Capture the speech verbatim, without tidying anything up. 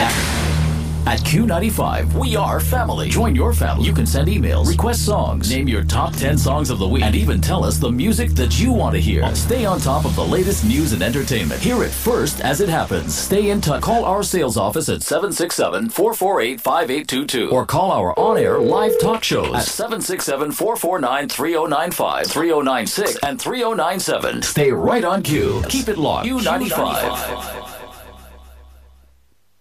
At Q ninety-five, we are family. Join your family. You can send emails, request songs, name your top ten songs of the week, and even tell us the music that you want to hear. Stay on top of the latest news and entertainment. Hear it first as it happens. Stay in touch. Call our sales office at seven six seven, four four eight, five eight two two or call our on-air live talk shows at seven six seven, four four nine, three oh nine five, three oh nine six, and three oh nine seven. Stay right on Q. Keep it locked. Q ninety-five.